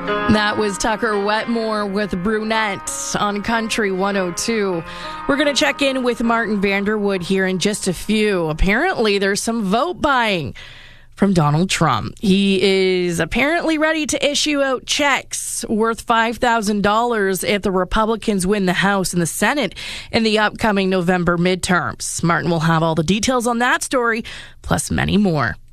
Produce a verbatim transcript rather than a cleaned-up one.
That was Tucker Wetmore with Brunette on Country one oh two. We're going to check in with Martin Vanderwood here in just a few. Apparently, there's some vote buying from Donald Trump. He is apparently ready to issue out checks worth five thousand dollars if the Republicans win the House and the Senate in the upcoming November midterms. Martin will have all the details on that story, plus many more.